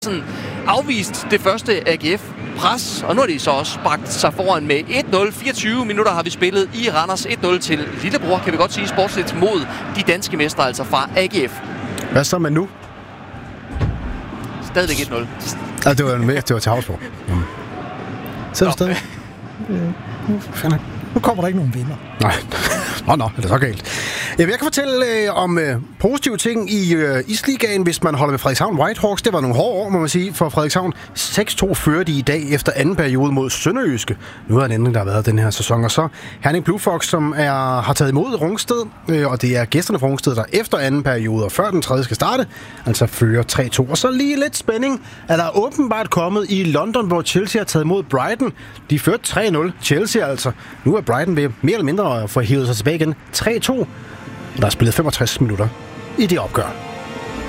sådan afvist det første AGF-pres, og nu har de så også bragt sig foran med 1-0. 24 minutter har vi spillet i Randers. 1-0 til lillebror, kan vi godt sige, sportsligt mod de danske mestre, altså fra AGF. Hvad så med nu? Stadigvæk 1-0. Ja, det var til Havsborg. Så er du stadig? Nu kommer der ikke nogen vinder. Nej. Nå, er det så galt. Jeg kan fortælle om positive ting i Isligaen, hvis man holder med Frederikshavn Whitehawks. Det var nogle hårde år, må man sige, for Frederikshavn. 6-2 fører de i dag efter anden periode mod Sønderjyske. Nu er en ændring, der har været den her sæson. Og så Herning Blue Fox, som har taget imod Rungsted, og det er gæsterne fra Rungsted, der efter anden periode og før den tredje skal starte, altså fører 3-2. Og så lige lidt spænding, at der er åbenbart kommet i London, hvor Chelsea har taget imod Brighton. De førte 3-0. Chelsea altså. Nu er Brighton ved mere eller mindre at få hævet sig tilbage igen. 3-2. Der er spillet 65 minutter i det opgør.